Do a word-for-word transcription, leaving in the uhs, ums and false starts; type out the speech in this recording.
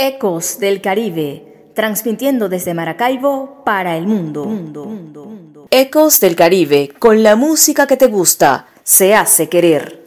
Ecos del Caribe, transmitiendo desde Maracaibo para el mundo. mundo, mundo, mundo. Ecos del Caribe, con la música que te gusta, se hace querer.